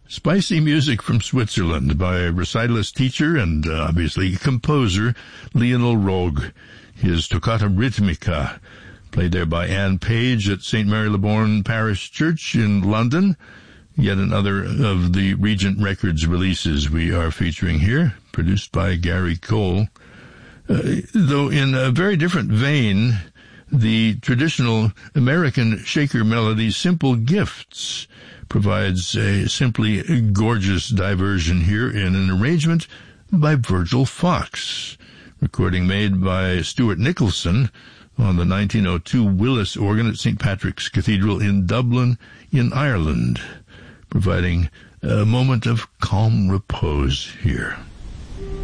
Spicy music from Switzerland by recitalist, teacher, and obviously composer Lionel Rogue. His Toccata Ritmica, played there by Anne Page at St. Mary-le-Bourne Parish Church in London. Yet another of the Regent Records releases we are featuring here, produced by Gary Cole. Though in a very different vein, the traditional American shaker melody Simple Gifts provides a simply gorgeous diversion here in an arrangement by Virgil Fox, recording made by Stuart Nicholson on the 1902 Willis organ at St. Patrick's Cathedral in Dublin in Ireland, providing a moment of calm repose here.